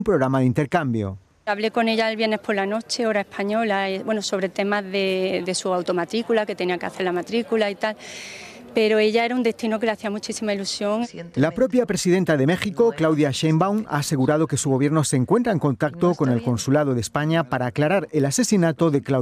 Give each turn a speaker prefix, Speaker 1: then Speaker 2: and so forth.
Speaker 1: un programa de intercambio.
Speaker 2: Hablé con ella el viernes por la noche, hora española, sobre temas de su automatrícula, que tenía que hacer la matrícula y tal. Pero ella era un destino que le hacía muchísima ilusión.
Speaker 1: La propia presidenta de México, Claudia Sheinbaum, ha asegurado que su gobierno se encuentra en contacto con el Consulado de España para aclarar el asesinato de Claudia